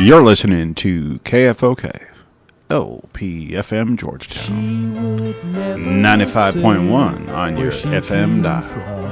You're listening to KFOK, LPFM Georgetown, 95.1 on your FM dial.